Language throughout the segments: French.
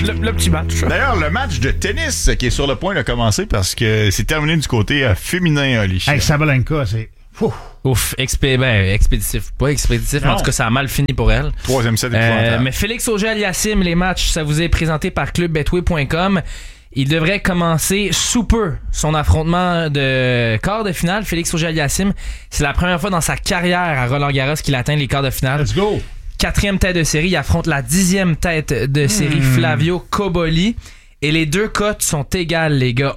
Le petit match. D'ailleurs, le match de tennis qui est sur le point de commencer parce que c'est terminé du côté féminin, Ali. Hey, Sabalenka, c'est... Ouf, expéditif. Pas expéditif, mais en tout cas, ça a mal fini pour elle. Troisième set épouvantable. Mais Félix Auger-Aliassime, les matchs, ça vous est présenté par clubbetway.com. Il devrait commencer sous peu son affrontement de quart de finale. Félix Auger-Aliassime, c'est la première fois dans sa carrière à Roland-Garros qu'il atteint les quarts de finale. Let's go! 4e tête de série, il affronte la 10e tête de série, Flavio Cobolli. Et les deux cotes sont égales, les gars.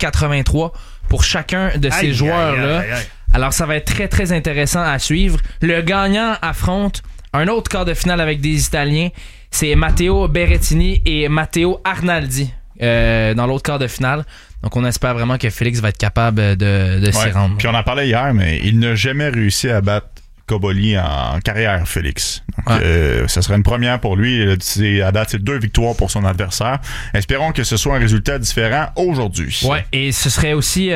1,83 pour chacun de ces joueurs-là. Alors, ça va être très, très intéressant à suivre. Le gagnant affronte un autre quart de finale avec des Italiens. C'est Matteo Berrettini et Matteo Arnaldi dans l'autre quart de finale. Donc, on espère vraiment que Félix va être capable de s'y rendre. Puis on en parlait hier, mais il n'a jamais réussi à battre Cobolli en carrière, Félix. Donc, ça serait une première pour lui. À date, c'est 2 victoires pour son adversaire. Espérons que ce soit un résultat différent aujourd'hui. Ouais, et ce serait aussi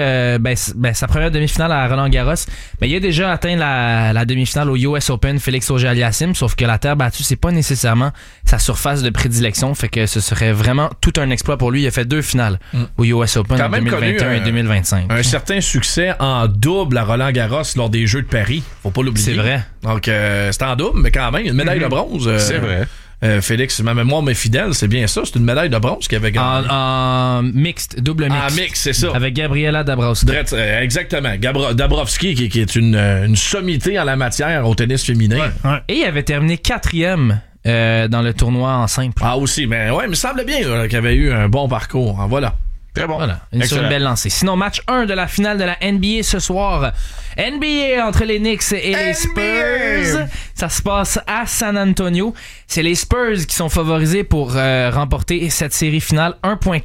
sa première demi-finale à Roland-Garros. Mais il a déjà atteint la demi-finale au US Open, Félix Auger-Aliassime, sauf que la terre battue, c'est pas nécessairement sa surface de prédilection. Fait que ce serait vraiment tout un exploit pour lui. Il a fait 2 finales au US Open en 2021 et 2025. Un certain succès en double à Roland-Garros lors des Jeux de Paris. Faut pas l'oublier. C'est vrai. Donc, c'est en double, mais quand même, une médaille de bronze. C'est vrai. Félix, ma mémoire m'est fidèle, c'est bien ça. C'est une médaille de bronze qu'il avait gagné. En mixte, double mixte. En mixte, c'est ça. Avec Gabriela Dabrowski. Exactement. Dabrowski, qui est une sommité en la matière au tennis féminin. Ouais. Et il avait terminé 4e dans le tournoi en simple. Ah, aussi. Mais ouais, il me semble bien qu'il avait eu un bon parcours. Voilà. Très bon. Voilà, sur une belle lancée. Sinon, match 1 de la finale de la NBA ce soir. NBA entre les Knicks et les Spurs. Ça se passe à San Antonio. C'est les Spurs qui sont favorisés pour remporter cette série finale.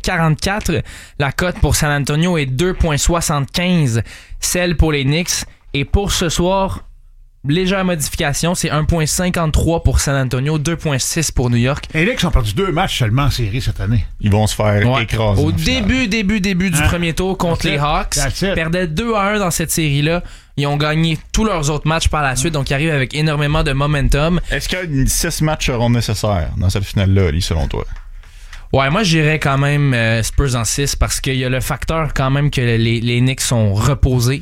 1,44. La cote pour San Antonio est 2,75. Celle pour les Knicks. Et pour ce soir, légère modification, c'est 1,53 pour San Antonio, 2,6 pour New York. Les Knicks ont perdu 2 matchs seulement en série cette année. Ils vont se faire écraser. Au début du premier tour contre les Hawks. Perdaient 2-1 dans cette série-là. Ils ont gagné tous leurs autres matchs par la suite, donc ils arrivent avec énormément de momentum. Est-ce que 6 matchs seront nécessaires dans cette finale-là, Ali, selon toi? Ouais, moi j'irais quand même Spurs en 6 parce qu'il y a le facteur quand même que les Knicks sont reposés.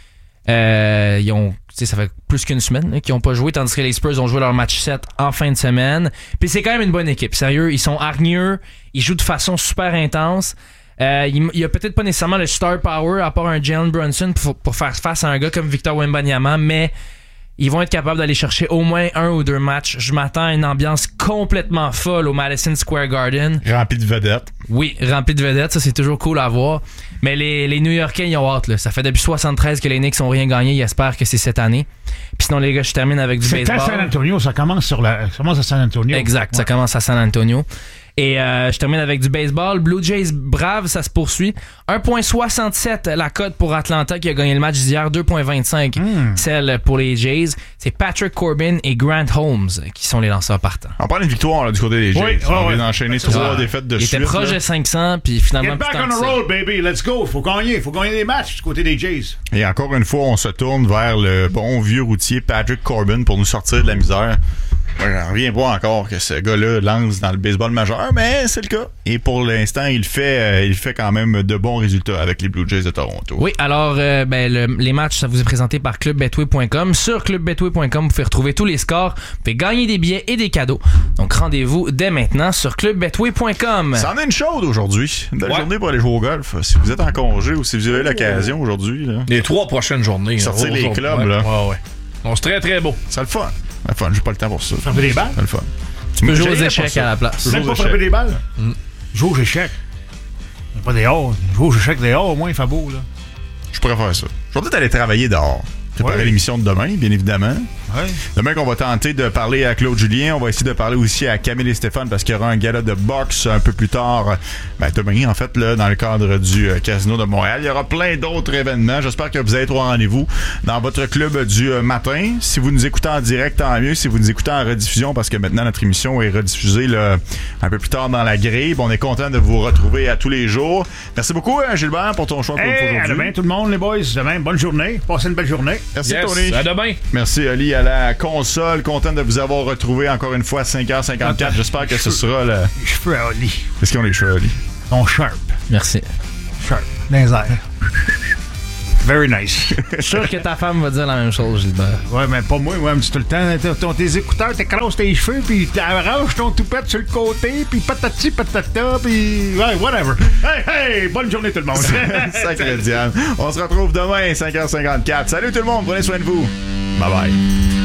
Ils ont, ça fait plus qu'une semaine qu'ils n'ont pas joué, tandis que les Spurs ont joué leur match 7 en fin de semaine. Puis c'est quand même une bonne équipe, sérieux, ils sont hargneux, ils jouent de façon super intense. Il y a peut-être pas nécessairement le star power à part un Jalen Brunson pour faire face à un gars comme Victor Wembanyama, mais ils vont être capables d'aller chercher au moins 1 ou 2 matchs. Je m'attends à une ambiance complètement folle au Madison Square Garden. Rempli de vedettes. Oui, rempli de vedettes, ça c'est toujours cool à voir. Mais les New-Yorkais, ils ont hâte, là. Ça fait depuis 73 que les Knicks n'ont rien gagné. Ils espèrent que c'est cette année. Puis sinon, les gars, je termine avec du baseball. C'est à San Antonio, ça commence à San Antonio. Exact, ça commence à San Antonio. Et je termine avec du baseball. Blue Jays Braves, ça se poursuit. 1,67 la cote pour Atlanta qui a gagné le match d'hier. 2,25 celle pour les Jays. C'est Patrick Corbin et Grant Holmes qui sont les lanceurs partants. On parle d'une victoire là, du côté des Jays. On vient d'enchaîner 3 défaites de suite. Il était proche de 500 puis finalement... Get back on the road, baby. Let's go. Faut gagner des matchs du côté des Jays. Et encore une fois, on se tourne vers le bon vieux routier Patrick Corbin pour nous sortir de la misère. Moi, j'en reviens pas encore que ce gars-là lance dans le baseball majeur, mais c'est le cas. Et pour l'instant, il fait quand même de bons résultats avec les Blue Jays de Toronto. Oui, alors les matchs, ça vous est présenté par clubbetway.com. Sur clubbetway.com, vous pouvez retrouver tous les scores, vous pouvez gagner des billets et des cadeaux. Donc rendez-vous dès maintenant sur clubbetway.com. Ça en est une chaude aujourd'hui. Une belle journée pour aller jouer au golf. Si vous êtes en congé ou si vous avez l'occasion aujourd'hui. Là, les 3 prochaines journées. Sortir les clubs. Là. Ouais. Donc c'est très très beau. C'est le fun. C'est le fun. J'ai pas le temps pour ça. Frapper des balles? C'est le fun. Tu peux jouer aux échecs à la place. Même pas frapper des balles? Joue aux échecs. Pas dehors. Joue aux échecs dehors, au moins, il fait beau, là. Je pourrais faire ça. Je vais peut-être aller travailler dehors. Préparer l'émission de demain, bien évidemment. Ouais. Demain qu'on va tenter de parler à Claude Julien, on va essayer de parler aussi à Camille et Stéphane parce qu'il y aura un gala de boxe un peu plus tard. Demain, en fait, là, dans le cadre du Casino de Montréal. Il y aura plein d'autres événements. J'espère que vous allez être au rendez-vous dans votre club du matin. Si vous nous écoutez en direct, tant mieux. Si vous nous écoutez en rediffusion, parce que maintenant notre émission est rediffusée là, un peu plus tard dans la grille. On est content de vous retrouver à tous les jours. Merci beaucoup, Gilbert, pour ton choix pour aujourd'hui. À demain, tout le monde, les boys. Demain, bonne journée. Passez une belle journée. Merci, Tony. À demain. Merci, Ali, à la console. Content de vous avoir retrouvé encore une fois à 5h54. J'espère que ce sera le... Les cheveux à Oli. Qu'est-ce qu'ils ont les cheveux, Oli? Ils sont sharp. Merci. Sharp. Dans les airs. Very nice. Je suis sûr que ta femme va dire la même chose, Gilbert. Ouais, mais pas moi. Moi, elle me dit tout le temps, tes écouteurs, t'écrasses tes cheveux, puis t'arranges ton toupette sur le côté, puis patati patata, puis ouais, whatever. Hey, bonne journée tout le monde. Sacré Diane. On se retrouve demain à 5h54. Salut tout le monde, prenez soin de vous. Bye bye.